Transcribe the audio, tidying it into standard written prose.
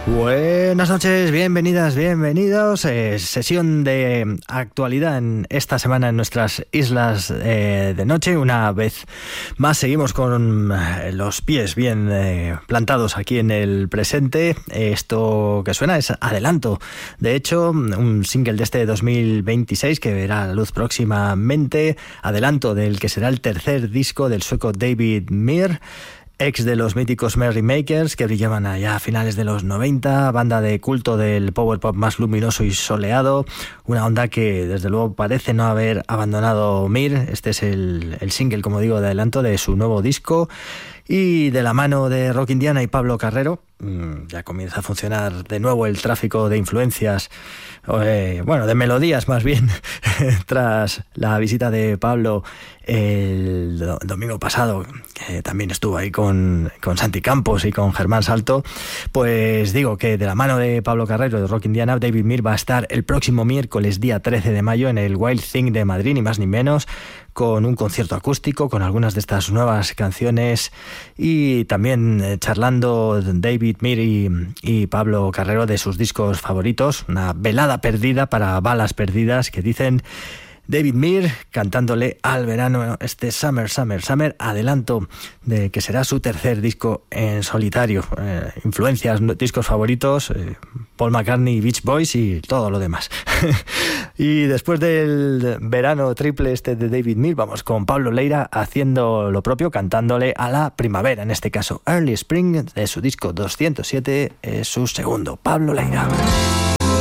Buenas noches, bienvenidas, bienvenidos. Sesión de actualidad en esta semana en nuestras islas de noche. Una vez más seguimos con los pies bien plantados aquí en el presente. Esto que suena es Adelanto. De hecho, un single de este 2026 que verá la luz próximamente. Adelanto del que será el tercer disco del sueco David Mir, ex de los míticos Merrymakers, que brillaban allá a finales de los 90, banda de culto del power pop más luminoso y soleado, una onda que desde luego parece no haber abandonado Mir. Este es el single, como digo, de adelanto de su nuevo disco, y de la mano de Rock Indiana y Pablo Carrero ya comienza a funcionar de nuevo el tráfico de influencias, de melodías más bien, tras la visita de Pablo el domingo pasado, que también estuvo ahí con Santi Campos y con Germán Salto. Pues digo que de la mano de Pablo Carrero de Rock Indiana, David Mir va a estar el próximo miércoles día 13 de mayo en el Wild Thing de Madrid, ni más ni menos, con un concierto acústico con algunas de estas nuevas canciones, y también charlando David Mir y Pablo Carrero de sus discos favoritos. Una velada perdida para balas perdidas, que dicen David Mir cantándole al verano este Summer, Summer, Summer, adelanto de que será su tercer disco en solitario. Influencias, discos favoritos, Paul McCartney, Beach Boys y todo lo demás. Y después del verano triple este de David Mir, vamos con Pablo Leira haciendo lo propio, cantándole a la primavera, en este caso Early Spring, de su disco 207, su segundo. Pablo Leira.